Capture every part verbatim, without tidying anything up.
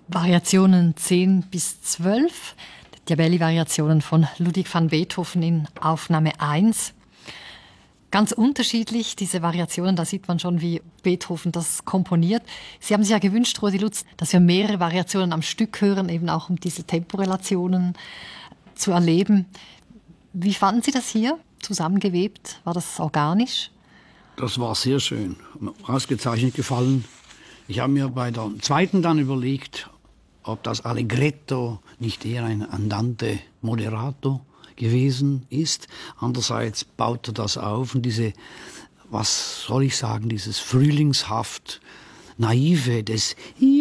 Variationen zehn bis zwölf, die Diabelli-Variationen von Ludwig van Beethoven in Aufnahme eins. Ganz unterschiedlich, diese Variationen, da sieht man schon, wie Beethoven das komponiert. Sie haben sich ja gewünscht, Rudi Lutz, dass wir mehrere Variationen am Stück hören, eben auch um diese Temporelationen zu erleben. Wie fanden Sie das hier zusammengewebt? War das organisch? Das war sehr schön, ausgezeichnet gefallen. Ich habe mir bei der zweiten dann überlegt, ob das Allegretto nicht eher ein Andante moderato gewesen ist. Andererseits baute das auf und diese, was soll ich sagen, dieses frühlingshaft Naive des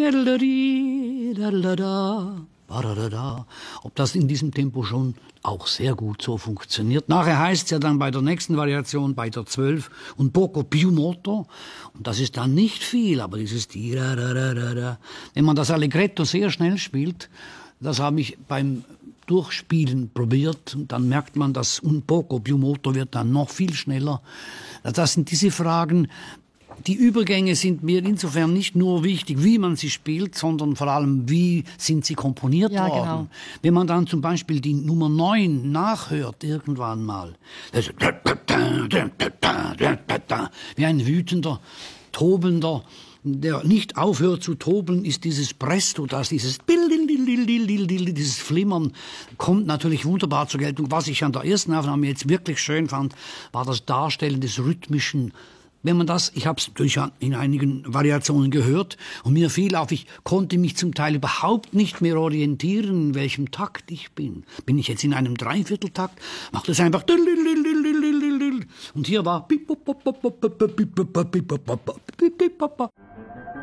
ob das in diesem Tempo schon auch sehr gut so funktioniert. Nachher heißt es ja dann bei der nächsten Variation, bei der zwölf, un poco più molto. Und das ist dann nicht viel, aber dieses wenn man das Allegretto sehr schnell spielt, das habe ich beim Durchspielen probiert, und dann merkt man, dass un poco più molto wird dann noch viel schneller. Das sind diese Fragen. Die Übergänge sind mir insofern nicht nur wichtig, wie man sie spielt, sondern vor allem, wie sind sie komponiert ja, worden. Genau. Wenn man dann zum Beispiel die Nummer neun nachhört, irgendwann mal, wie ein wütender, tobender, der nicht aufhört zu toben, ist dieses Presto, das dieses dieses Flimmern kommt natürlich wunderbar zur Geltung. Was ich an der ersten Aufnahme jetzt wirklich schön fand, war das Darstellen des rhythmischen. Wenn man das, ich habe es natürlich in einigen Variationen gehört und mir fiel auf, ich konnte mich zum Teil überhaupt nicht mehr orientieren, in welchem Takt ich bin. Bin ich jetzt in einem Dreivierteltakt, macht es einfach und hier war